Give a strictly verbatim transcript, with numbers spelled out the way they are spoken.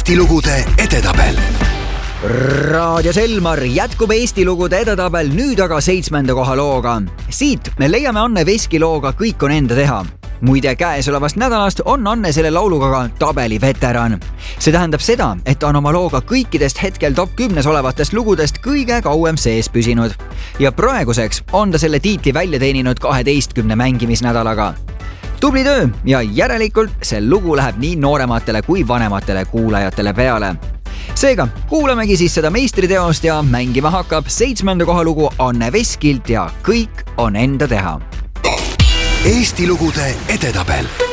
Eesti lugude edetabel. Raadios Elmar jätkub Eesti lugude edetabel nüüd aga seitsmenda koha looga. Siit me leiame Anne Veski looga Kõik on enda teha. Muide, käesolevast nädalast on Anne selle lauluga ka tabeli veteran. See tähendab seda, et ta on oma looga kõikidest hetkel top kümnes olevatest lugudest kõige kauem sees püsinud. Ja praeguseks on ta selle tiitli välja teeninud kaheteistkümne mängimisnädalaga. Tubli töö ja järelikult see lugu läheb nii noorematele kui vanematele kuulajatele peale. Seega kuulamegi siis seda meistriteost ja mängima hakkab seitsmenda koha lugu Anne Veskilt ja Kõik on enda teha. Eesti lugude edetabel.